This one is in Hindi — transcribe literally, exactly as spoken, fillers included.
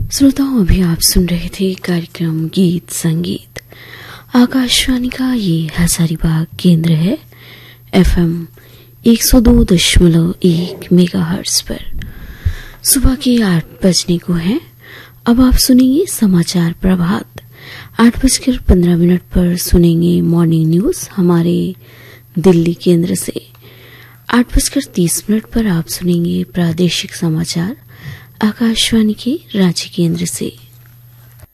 श्रोताओं, अभी आप सुन रहे थे कार्यक्रम गीत संगीत। आकाशवाणी का ये हजारीबाग केंद्र है, एफएम एक सौ दो दशमलव एक मेगाहर्ट्ज पर। सुबह के आठ बजने को है। अब आप सुनेंगे समाचार प्रभात। आठ बजकर पंद्रह मिनट पर सुनेंगे मॉर्निंग न्यूज हमारे दिल्ली केंद्र से। आठ बजकर तीस मिनट पर आप सुनेंगे प्रादेशिक समाचार आकाशवाणी के रांची केंद्र से।